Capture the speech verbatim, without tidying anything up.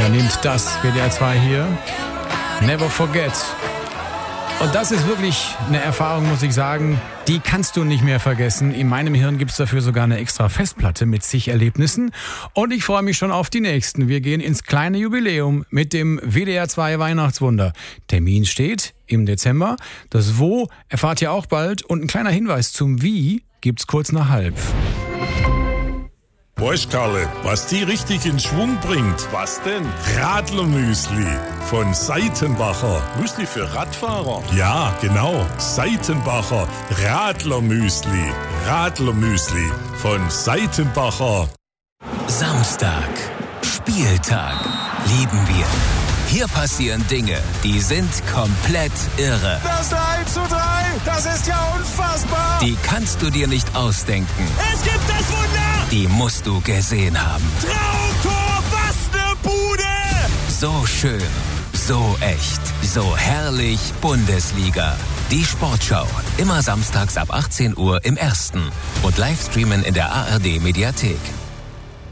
Er nimmt das W D R zwei hier. Never Forget. Und das ist wirklich eine Erfahrung, muss ich sagen, die kannst du nicht mehr vergessen. In meinem Hirn gibt's dafür sogar eine extra Festplatte mit zig Erlebnissen. Und ich freue mich schon auf die nächsten. Wir gehen ins kleine Jubiläum mit dem W D R zwei Weihnachtswunder. Termin steht im Dezember. Das Wo erfahrt ihr auch bald. Und ein kleiner Hinweis zum Wie gibt's kurz nach halb. Weißt Karle, was die richtig in Schwung bringt? Was denn? Radlermüsli von Seitenbacher. Müsli für Radfahrer? Ja, genau. Seitenbacher Radlermüsli. Radlermüsli von Seitenbacher. Samstag. Spieltag. Lieben wir. Hier passieren Dinge, die sind komplett irre. Das eins zu drei, das ist ja unfassbar. Die kannst du dir nicht ausdenken. Es gibt das Wunder. Die musst du gesehen haben. Traumtor, was ne Bude. So schön, so echt, so herrlich Bundesliga. Die Sportschau, immer samstags ab achtzehn Uhr im Ersten und Livestreamen in der A R D Mediathek.